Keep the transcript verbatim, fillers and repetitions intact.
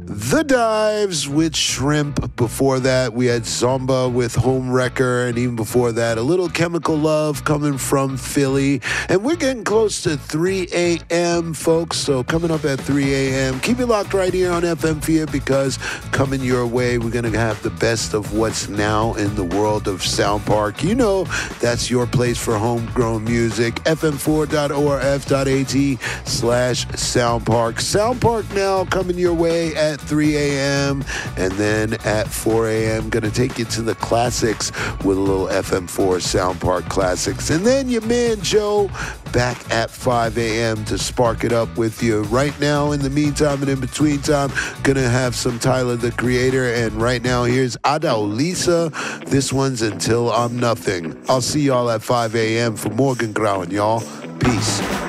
The Dives with Shrimp. Before that, we had Zomba with Home Wrecker. And even before that, a little Chemical Love coming from Philly. And we're getting close to three a.m., folks. So coming up at three a.m., keep it locked right here on F M Fear, because coming your way, we're going to have the best of what's now in the world of Sound Park. You know, that's your place for homegrown music. F M four dot O R F dot A T slash Sound Park. Sound Park now coming your way at three a.m. and then at four a.m. going to take you to the classics with a little F M four Sound Park classics. And then your man Joe back at five a.m. to spark it up with you. Right now, in the meantime and in between time, going to have some Tyler, the Creator. And right now, here's Adalisa. This one's Until I'm Nothing. I'll see y'all at five a.m. for Morgan Ground, y'all. Peace.